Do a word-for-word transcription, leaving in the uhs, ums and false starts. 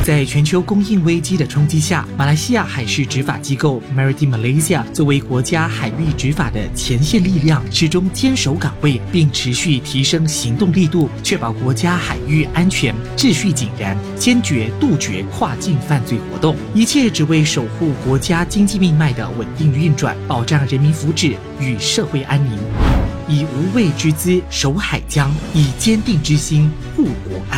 在全球供应危机的冲击下，马来西亚海事执法机构 Maritime Malaysia 作为国家海域执法的前线力量，始终坚守岗位，并持续提升行动力度，确保国家海域安全、秩序井然，坚决杜绝跨境犯罪活动。一切只为守护国家经济命脉的稳定运转，保障人民福祉与社会安宁。以无畏之姿守海疆，以坚定之心护国安。